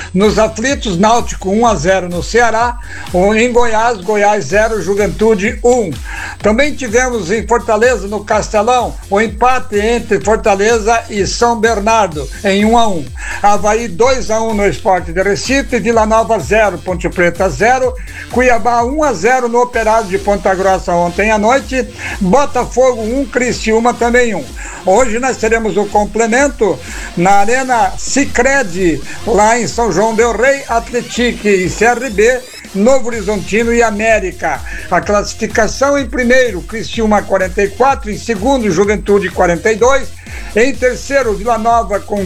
Nos aflitos, Náutico 1-0 no Ceará. Em Goiás, Goiás 0, Juventude 1. Também tivemos em Fortaleza, no Castelão, o empate entre Fortaleza e São Bernardo em 1-1. Avaí 2-1 no Sport de Recife. Vila Nova 0, Ponte Preta 0. Cuiabá 1-0 no Operário de Ponta Grossa ontem à noite. Botafogo 1, Criciúma também 1. Hoje nós teremos o complemento na Arena Sicredi, lá em São João del Rei, Atlético e CRB, Novo Horizontino e América. A classificação: em primeiro, Criciúma 44, em segundo, Juventude 42, em terceiro, Vila Nova com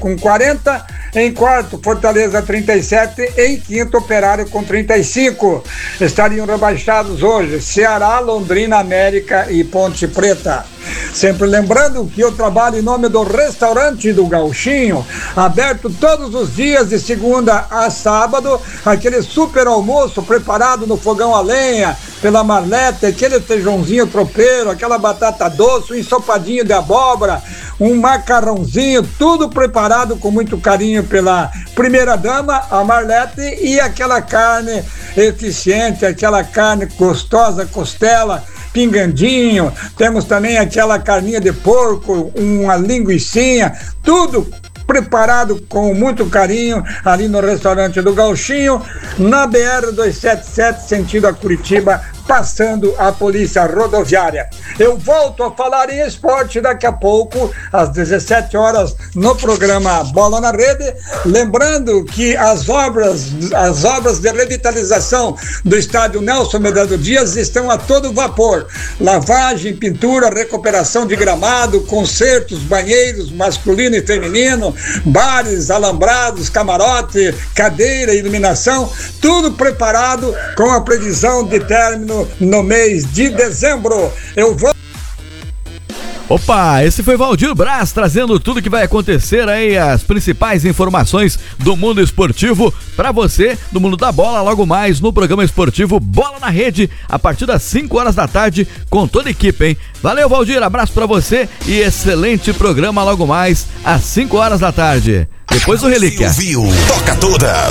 40, em quarto, Fortaleza 37, em quinto, Operário com 35. Estariam rebaixados hoje Ceará, Londrina, América e Ponte Preta. Sempre lembrando que eu trabalho em nome do Restaurante do Gauchinho, aberto todos os dias de segunda a sábado, aquele super almoço preparado no fogão a lenha, pela Marlete, aquele feijãozinho tropeiro, aquela batata doce, um ensopadinho de abóbora, um macarrãozinho, tudo preparado com muito carinho pela primeira dama, a Marlete, e aquela carne eficiente, aquela carne gostosa, costela, pingandinho, temos também aquela carninha de porco, uma linguicinha, tudo preparado com muito carinho ali no Restaurante do Gauchinho, na BR-277, sentido a Curitiba, passando a Polícia Rodoviária. Eu volto a falar em esporte daqui a pouco, às 17 horas, no programa Bola na Rede. Lembrando que as obras de revitalização do estádio Nelson Medrado Dias estão a todo vapor. Lavagem, pintura, recuperação de gramado, concertos, banheiros masculino e feminino, bares, alambrados, camarote, cadeira, iluminação, tudo preparado com a previsão de término no mês de dezembro. Eu vou... Opa, esse foi Valdir Braz trazendo tudo que vai acontecer aí, as principais informações do mundo esportivo para você, do mundo da bola, logo mais no programa esportivo Bola na Rede, a partir das 5 horas da tarde, com toda a equipe, hein? Valeu, Valdir, abraço para você e excelente programa logo mais às 5 horas da tarde. Depois do Relíquia. Viu, toca toda.